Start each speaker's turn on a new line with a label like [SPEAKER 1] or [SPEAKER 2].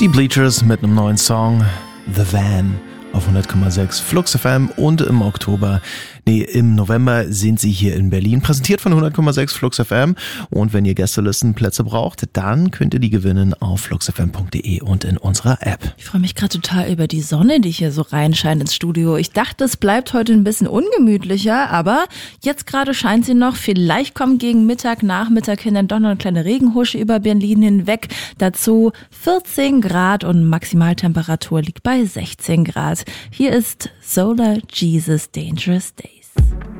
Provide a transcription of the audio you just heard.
[SPEAKER 1] Die Bleachers mit einem neuen Song, The Van, auf 100,6 Flux FM und im November sind sie hier in Berlin, präsentiert von 100,6 Flux FM. Und wenn ihr Gästelistenplätze braucht, dann könnt ihr die gewinnen auf fluxfm.de und in unserer App.
[SPEAKER 2] Ich freue mich gerade total über die Sonne, die hier so reinscheint ins Studio. Ich dachte, es bleibt heute ein bisschen ungemütlicher, aber jetzt gerade scheint sie noch. Vielleicht kommt gegen Mittag, Nachmittag hin dann doch noch eine kleine Regenhusche über Berlin hinweg. Dazu 14 Grad und Maximaltemperatur liegt bei 16 Grad. Hier ist Solar Jesus Dangerous Days.